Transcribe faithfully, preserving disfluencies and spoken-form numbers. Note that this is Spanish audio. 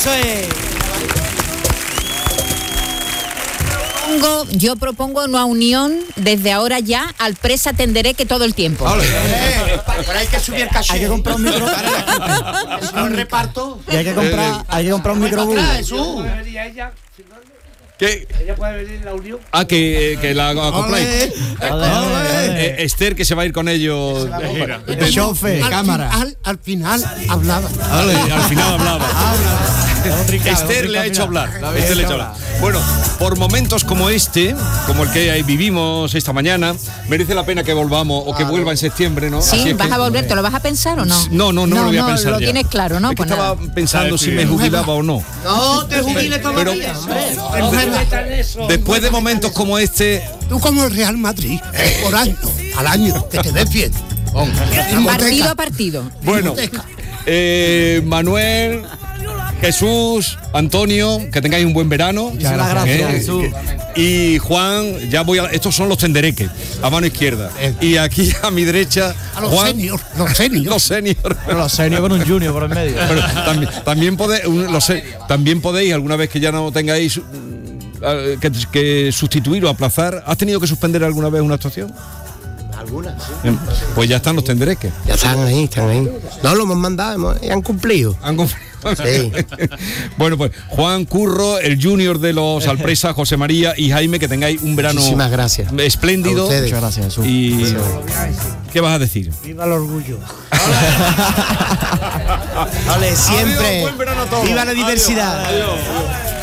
Eso es. Propongo, yo propongo una unión desde ahora ya al Presa Tendereque todo el tiempo. Vale. Eh, pero hay que subir el caché. Hay que comprar un micro. Un reparto. Y hay que comprar, hay que comprar un microbús. ¿Qué? Ella puede venir la unión. Ah, que, que la acopláis. Ole, ole. Eh, Esther, que se va a ir con ellos de gira. De chofe, Al cámara. Final, al final hablaba. Vale, al final hablaba. Esther le ha hecho hablar. Esther le ha hecho hablar. Bueno, por momentos como este, como el que vivimos esta mañana, merece la pena que volvamos o que vuelva en septiembre, ¿no? Sí, Así es vas que- a volver, ¿te lo vas a pensar o no? No, no, no, no lo voy a no, pensar lo ya. tienes claro, ¿no? Es que Pues estaba nada. pensando si me jubilaba o no. No te jubiles todavía, hombre. Después de momentos como este, Tú como el Real Madrid, por año, al año, que te des bien. Partido a partido. bueno, eh, Manuel, Jesús, Antonio, que tengáis un buen verano. Muchas gracias, Jesús. Y Juan, ya voy a. Estos son los tendereques, a mano izquierda. Y aquí a mi derecha, A los Juan, seniors, los seniors. los seniors. Pero los senior con un junior por el medio. Bueno, también, también podéis, un- lo sé, también podéis, alguna vez que ya no tengáis mm, eh, que, que sustituir o aplazar. ¿Has tenido que suspender alguna vez una actuación? Algunas, sí. Pues ya están los tendereques. Ya están ahí, están ahí. No lo hemos mandado, hemos, y han cumplido. Han cumplido. Sí. Bueno, pues Juan Curro, el junior de los Alpresa, José María y Jaime, que tengáis un verano Muchísimas gracias. espléndido. A ustedes. Muchas gracias, Jesús. Y ¿qué vas a decir? Viva el orgullo. Vale, siempre. Adiós, buen verano a todos. Viva la Adiós, diversidad. adiós, adiós.